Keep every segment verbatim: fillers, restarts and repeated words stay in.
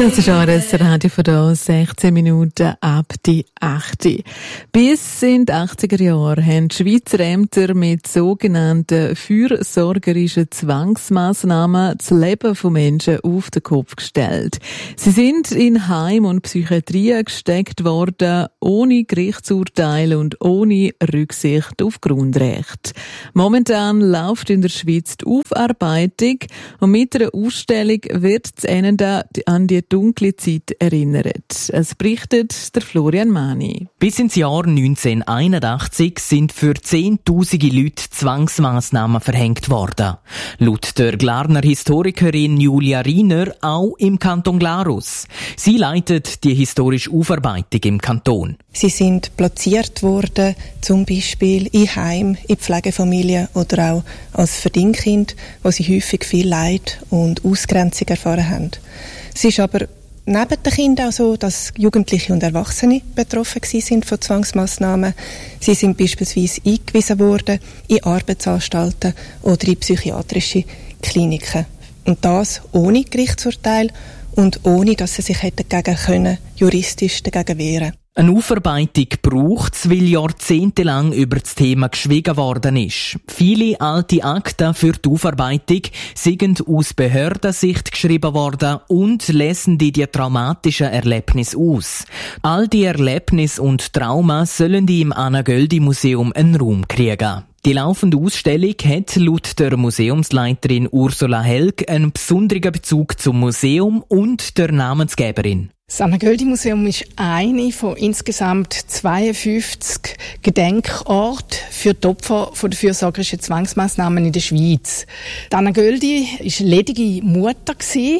Das ist alles Radio von hier, sechzehn Minuten ab die acht. Bis in die achtziger Jahre haben die Schweizer Ämter mit sogenannten fürsorgerischen Zwangsmaßnahmen das Leben von Menschen auf den Kopf gestellt. Sie sind in Heim und Psychiatrie gesteckt worden, ohne Gerichtsurteil und ohne Rücksicht auf Grundrechte. Momentan läuft in der Schweiz die Aufarbeitung und mit einer Ausstellung wird das Ende an die dunkle Zeit erinnert. Es berichtet der Florian Mani. Bis ins Jahr neunzehnhunderteinundachtzig sind für Zehntausende Leute Zwangsmaßnahmen verhängt worden. Laut der Glarner Historikerin Julia Riener auch im Kanton Glarus. Sie leitet die historische Aufarbeitung im Kanton. Sie sind platziert worden, zum Beispiel in Heim, in Pflegefamilien oder auch als Verdingkind, wo sie häufig viel Leid und Ausgrenzung erfahren haben. Es ist aber neben den Kindern auch so, dass Jugendliche und Erwachsene betroffen sind von Zwangsmaßnahmen. Sie sind beispielsweise eingewiesen worden in Arbeitsanstalten oder in psychiatrische Kliniken. Und das ohne Gerichtsurteil und ohne, dass sie sich hätten dagegen können, juristisch dagegen wehren. Eine Aufarbeitung braucht es, weil jahrzehntelang über das Thema geschwiegen worden ist. Viele alte Akten für die Aufarbeitung sind aus Behördensicht geschrieben worden und lesen die, die traumatischen Erlebnisse aus. All die Erlebnisse und Trauma sollen die im Anna-Göldi-Museum einen Raum kriegen. Die laufende Ausstellung hat laut der Museumsleiterin Ursula Helg einen besonderen Bezug zum Museum und der Namensgeberin. Das Anna-Göldi-Museum ist eine von insgesamt zweiundfünfzig Gedenkorten für die Opfer der fürsorgerischen Zwangsmaßnahmen in der Schweiz. Die Anna-Göldi war ledige Mutter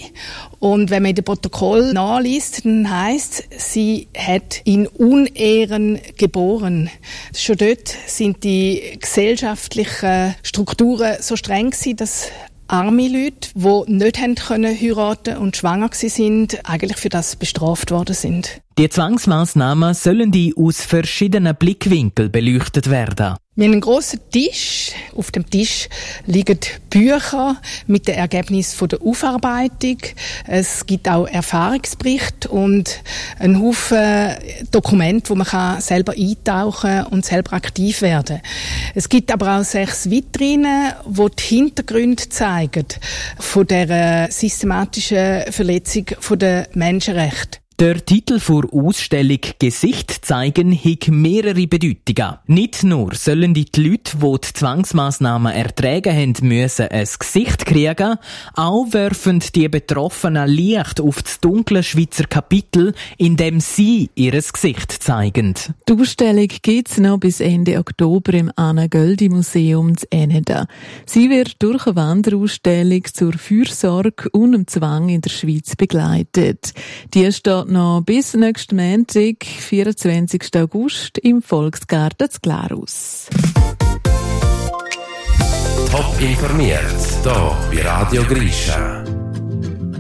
und wenn man in dem Protokoll nachliest, dann heisst, sie hat in Unehren geboren. Schon dort sind die gesellschaftlichen Strukturen so streng gewesen, dass arme Leute, die nicht haben können heiraten und schwanger sind, eigentlich für das bestraft worden sind. Die Zwangsmaßnahmen sollen die aus verschiedenen Blickwinkeln beleuchtet werden. Wir haben einen grossen Tisch. Auf dem Tisch liegen Bücher mit den Ergebnissen der Aufarbeitung. Es gibt auch Erfahrungsberichte und einen Haufen Dokumente, wo man kann selber eintauchen und selber aktiv werden kann. Es gibt aber auch sechs Vitrinen, die die Hintergründe zeigen von der systematischen Verletzung der Menschenrechte. Der Titel der Ausstellung «Gesicht zeigen» hat mehrere Bedeutungen. Nicht nur sollen die Leute, die die Zwangsmaßnahmen ertragen haben, müssen ein Gesicht kriegen, auch werfen die Betroffenen Licht auf das dunkle Schweizer Kapitel, indem sie ihr Gesicht zeigen. Die Ausstellung gibt es noch bis Ende Oktober im Anna-Göldi-Museum zu Eneda. Sie wird durch eine Wanderausstellung zur Fürsorge und dem Zwang in der Schweiz begleitet. Die steht noch bis nächsten Montag, vierundzwanzigsten August, im Volksgarten zu Glarus. Top informiert, hier bei Radio Grisha.